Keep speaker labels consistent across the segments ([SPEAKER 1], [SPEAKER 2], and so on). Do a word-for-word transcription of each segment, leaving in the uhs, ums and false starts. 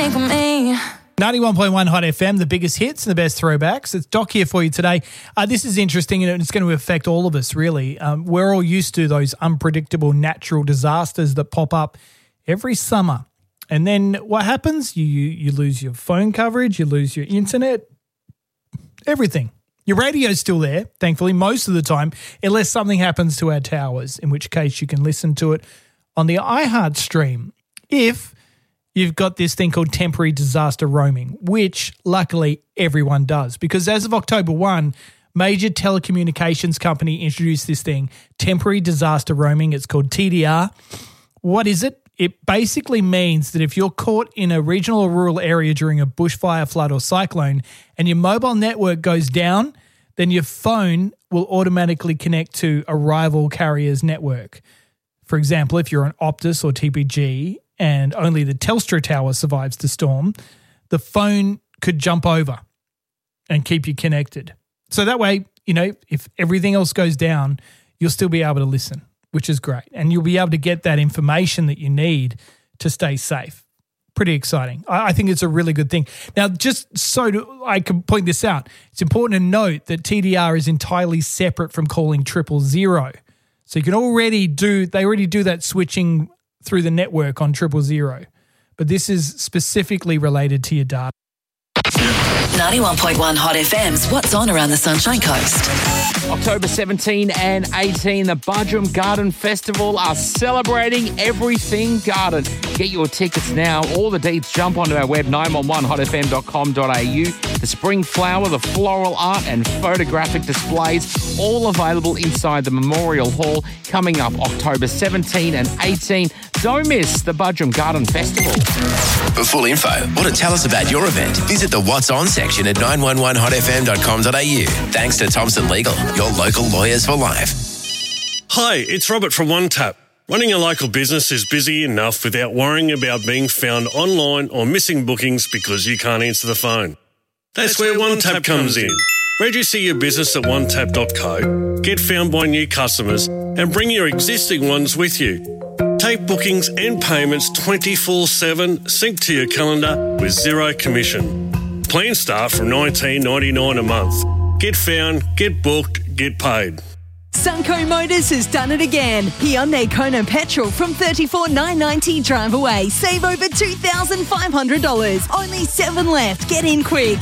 [SPEAKER 1] think of me.
[SPEAKER 2] ninety-one point one Hot F M, the biggest hits and the best throwbacks. It's Doc here for you today. Uh, this is interesting and it's going to affect all of us, really. Um, we're all used to those unpredictable natural disasters that pop up every summer. And then what happens? You, you, you lose your phone coverage, you lose your internet, everything. Your radio's still there, thankfully, most of the time, unless something happens to our towers, in which case you can listen to it on the iHeart stream. If you've got this thing called temporary disaster roaming, which luckily everyone does, because as of October first, major telecommunications company introduced this thing, temporary disaster roaming. It's called T D R. What is it? It basically means that if you're caught in a regional or rural area during a bushfire, flood or cyclone and your mobile network goes down, then your phone will automatically connect to a rival carrier's network. For example, if you're on Optus or T P G and only the Telstra tower survives the storm, the phone could jump over and keep you connected. So that way, you know, if everything else goes down, you'll still be able to listen, which is great. And you'll be able to get that information that you need to stay safe. Pretty exciting. I, I think it's a really good thing. Now, just so to, I can point this out, it's important to note that T D R is entirely separate from calling triple zero. So you can already do, they already do that switching through the network on triple zero. But this is specifically related to your data.
[SPEAKER 3] ninety-one point one Hot F M's What's On Around the Sunshine Coast.
[SPEAKER 4] October seventeenth and eighteenth, the Budrum Garden Festival are celebrating everything garden. Get your tickets now. All the deets, jump onto our web, nine one one hot f m dot com dot a u. The spring flower, the floral art and photographic displays, all available inside the Memorial Hall, coming up October seventeenth and eighteenth. Don't miss the Budrum Garden Festival.
[SPEAKER 5] For full info or to tell us about your event, visit the What's On section at nine one one hot f m dot com dot a u. Thanks to Thompson Legal, your local lawyers for life.
[SPEAKER 6] Hi, it's Robert from OneTap. Running a local business is busy enough without worrying about being found online or missing bookings because you can't answer the phone. That's, That's where, where OneTap, OneTap comes in. Register your business at one tap dot co, get found by new customers and bring your existing ones with you. Take bookings and payments twenty-four seven, sync to your calendar with zero commission. Plans start from nineteen ninety-nine a month. Get found, get booked, get paid.
[SPEAKER 7] Sunco Motors has done it again. Hyundai Kona Petrol from thirty-four thousand nine hundred ninety dollars drive away. Save over two thousand five hundred dollars. Only seven left. Get in quick.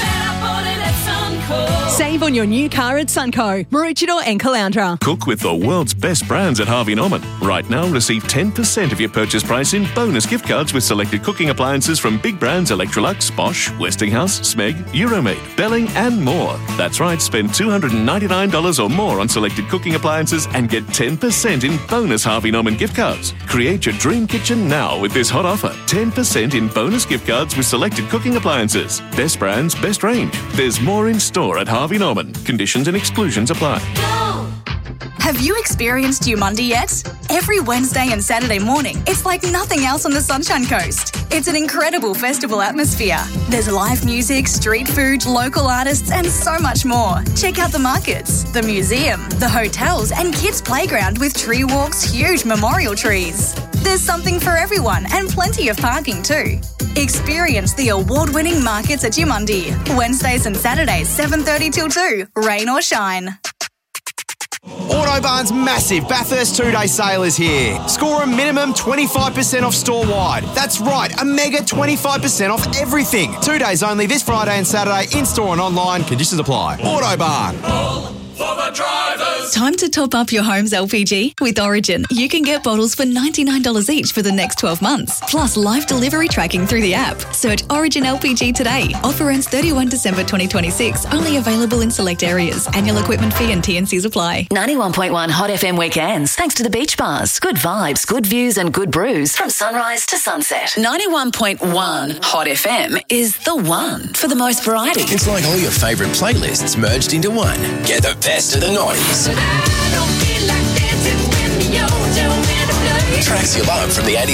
[SPEAKER 7] Save on your new car at Sunco, Maroochydore and Caloundra.
[SPEAKER 8] Cook with the world's best brands at Harvey Norman. Right now, receive ten percent of your purchase price in bonus gift cards with selected cooking appliances from big brands Electrolux, Bosch, Westinghouse, Smeg, Euromade, Belling and more. That's right, spend two hundred ninety-nine dollars or more on selected cooking appliances and get ten percent in bonus Harvey Norman gift cards. Create your dream kitchen now with this hot offer. ten percent in bonus gift cards with selected cooking appliances. Best brands, best range. There's more in store at Harvey Norman. Conditions and exclusions apply.
[SPEAKER 9] Have you experienced Umundi yet? Every Wednesday and Saturday morning, it's like nothing else on the Sunshine Coast. It's an incredible festival atmosphere. There's live music, street food, local artists, and so much more. Check out the markets, the museum, the hotels, and kids' playground with tree walks, huge memorial trees. There's something for everyone and plenty of parking too. Experience the award-winning markets at Umundi. Wednesdays and Saturdays, seven thirty till two, rain or shine.
[SPEAKER 10] Autobarn's massive Bathurst two-day sale is here. Score a minimum twenty-five percent off store-wide. That's right, a mega twenty-five percent off everything. Two days only this Friday and Saturday, in-store and online. Conditions apply. Autobarn.
[SPEAKER 11] All for the drivers.
[SPEAKER 12] Time to top up your home's L P G. With Origin, you can get bottles for ninety-nine dollars each for the next twelve months. Plus live delivery tracking through the app. Search Origin L P G today. Offer ends thirty-first December twenty twenty-six. Only available in select areas. Annual equipment fee and T and Cs apply.
[SPEAKER 3] ninety-one point one Hot F M weekends. Thanks to the beach bars. Good vibes, good views and good brews from sunrise to sunset. ninety-one point one Hot F M is the one for the most variety.
[SPEAKER 5] It's like all your favourite playlists merged into one. Get the best of the nineties. Tracks you love from the eighties.